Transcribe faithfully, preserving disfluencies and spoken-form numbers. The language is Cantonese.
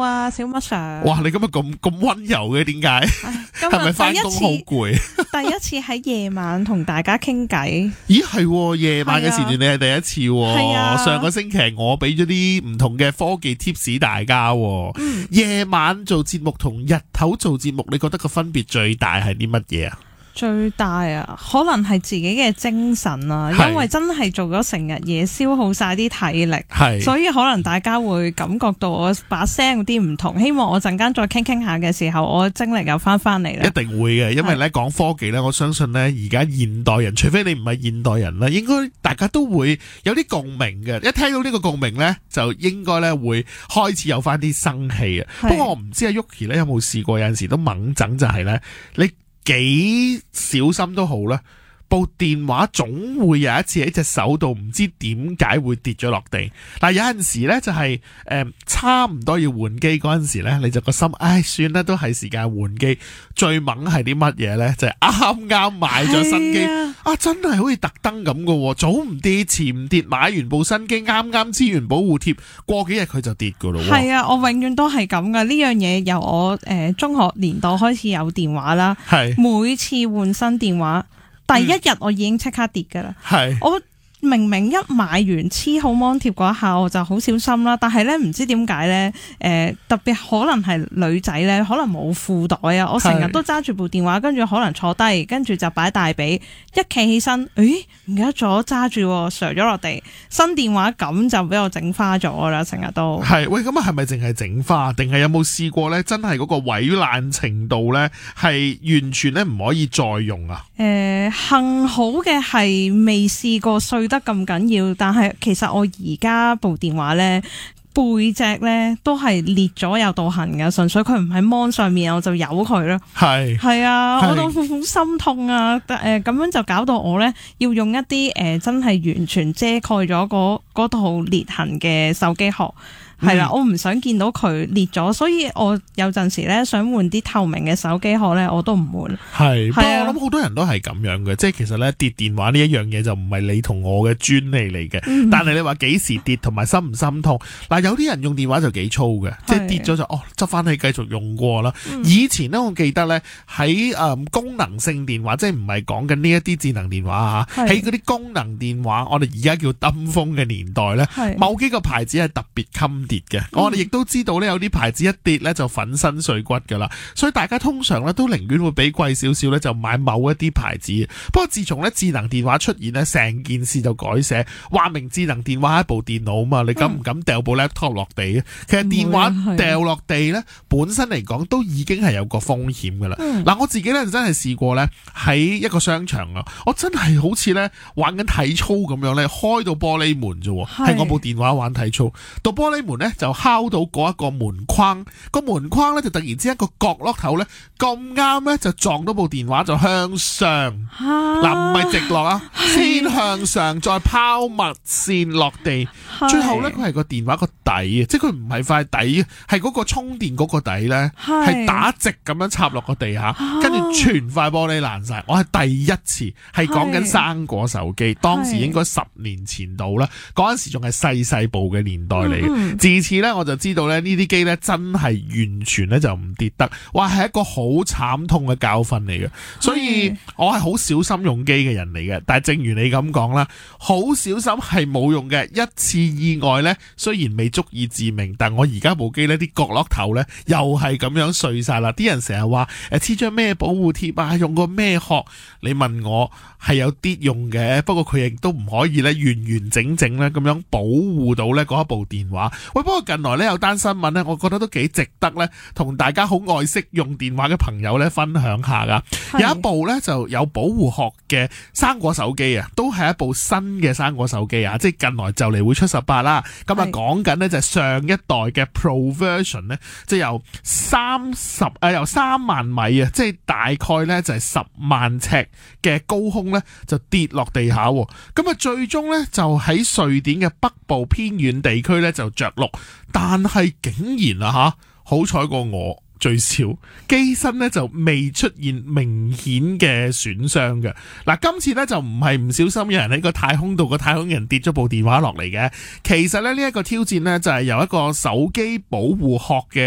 啊，小麥 Sir。 哇，你今日咁咁溫柔嘅，點解？係咪翻工好攰？ 第一次喺夜晚同大家傾偈。 咦，係夜晚嘅時段你係第一次。係啊， 上個星期我俾咗啲唔同嘅科技 tips 大家。嗯，夜晚做節目同日頭做節目，你覺得個分別最大係啲乜嘢啊？ 最大啊，可能係自己嘅精神啊，因為真係做咗成日嘢，消耗晒啲體力，所以可能大家會感覺到我把聲有啲唔同。希望我陣間再傾傾下嘅時候，我精力又翻翻嚟啦。 一定會嘅，因為咧講科技咧，我相信咧而家現代人，除非你唔係現代人啦，應該大家都會有啲共鳴嘅。一聽到呢個共鳴咧，就應該咧會開始有翻啲生氣啊。不過我唔知阿 Yuki 咧有冇試過，有陣時都猛整就係咧你。幾小心都好啦，部電話總會有一次喺隻手度唔知點解會跌咗落地。嗱，有陣時咧就係、是、誒、呃、差唔多要換機嗰陣時咧，你就個心唉算啦，都係時間換機。最猛係啲乜嘢咧？就係啱啱買咗新機啊，啊，真係好似特登咁噶，早唔跌遲唔跌，買完部新機啱啱黐完保護貼，過幾日佢就跌噶咯。係啊，我永遠都係咁噶。呢樣嘢由我誒、呃、中學年代開始有電話啦，係每次換新電話。第一日我已經即刻跌噶啦，係、嗯、我明明一買完黐好芒貼嗰一下我就好小心啦，但係咧唔知點解咧，誒、呃、特別可能係女仔咧，可能冇褲袋啊，我成日都揸住部電話，跟住可能坐低，跟住就擺大髀，一企起身，誒唔記得咗揸住，瀡咗落地，新電話咁就俾我整花咗啦，成日都係。喂，咁啊係咪淨係整花，定係有冇試過咧？真係嗰個毀爛程度咧，係完全咧唔可以再用啊？ 誒、呃，幸好嘅係未試過碎得咁緊要，但係其實我而家部電話咧背脊咧都係裂咗有道痕㗎，純粹佢唔喺 mon 上面，我就由佢咯。係係啊，我都好心痛啊！誒、呃，咁樣就搞到我咧要用一啲誒、呃、真係完全遮蓋咗嗰嗰套裂痕嘅手機殼。係啦，我唔想見到佢裂咗，所以我有陣時咧想換啲透明嘅手機殼咧，我都唔換。係，不過我諗好多人都係咁樣嘅，即係其實咧跌電話呢一樣嘢就唔係你同我嘅專利嚟嘅、嗯，但係你話幾時跌同埋心唔心痛，嗱有啲人用電話就幾粗嘅，即係跌咗就哦執翻起繼續用過啦、嗯。以前咧我記得咧喺誒功能性電話，即係唔係講緊呢一啲智能電話吓，喺嗰啲功能電話，我哋而家叫登峰嘅年代咧，某幾個牌子係特別襟跌嘅、嗯，我哋亦都知道咧，有啲牌子一跌咧就粉身碎骨噶啦，所以大家通常咧都寧願會俾貴少少咧就買某一啲牌子。不過自從咧智能電話出現咧，成件事就改寫，話明智能電話係一部電腦啊嘛，你敢唔敢掉部 laptop 落地啊？其實電話掉落地咧，本身嚟講都已經係有個風險噶啦。嗱、嗯，我自己咧真係試過咧喺一個商場啊，我真係好似咧玩緊體操咁樣咧，開到玻璃門啫，係我部電話玩體操，到玻璃門咧就敲到嗰一個門框，個門框咧就突然之間個角落頭咧咁啱咧就撞到部電話就向上，嗱唔係直落啊，先向上再拋物線落地，最後咧佢係個電話個底啊，即係佢唔係塊底，係嗰個充電嗰個底咧係打直咁樣插落個地下，跟住全塊玻璃爛晒。我係第一次係講緊生果手機，當時應該十年前度啦，嗰陣時仲係細細部嘅年代嚟嘅、嗯，自此咧我就知道咧呢啲機咧真係完全咧就唔跌得，哇係一個好慘痛嘅教訓嚟嘅，所以我係好小心用機嘅人嚟嘅。但係正如你咁講啦，好小心係冇用嘅，一次意外咧雖然未足以致命，但我而家部機呢啲角落頭咧又係咁樣碎晒啦。啲人成日話誒黐張咩保護貼啊，用個咩殼，你問我係有啲用嘅，不過佢亦都唔可以咧完完整整咧咁樣保護到咧嗰一部電話。喂，不過近來咧有單新聞咧，我覺得都幾值得咧同大家好愛惜用電話嘅朋友咧分享下噶。有一部咧就有保護殼嘅生果手機啊，都係一部新嘅生果手機啊，即係近來就嚟會出十八啦。咁啊講緊咧就係上一代嘅 Pro Version 咧，即係由三十誒由三萬米啊，即係大概咧就係十萬尺嘅高空咧就跌落地下。咁啊最終咧就喺瑞典嘅北部偏遠地區咧就着陸，但係竟然啊吓，好彩過我最少機身咧就未出現明顯嘅損傷嘅。嗱，今次咧就唔係唔小心有人喺個太空度個太空人跌咗部電話落嚟嘅，其實咧呢一個挑戰咧就係由一個手機保護殼嘅